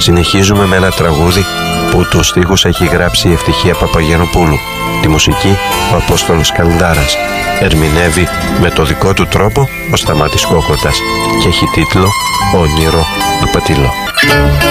Συνεχίζουμε με ένα τραγούδι που τους στίχους έχει γράψει η Ευτυχία Παπαγιαννοπούλου. Τη μουσική ο Απόστολος Καλντάρας. Ερμηνεύει με το δικό του τρόπο ο Σταμάτης Κόκοτας και έχει τίτλο «Όνειρο του Πατήλο».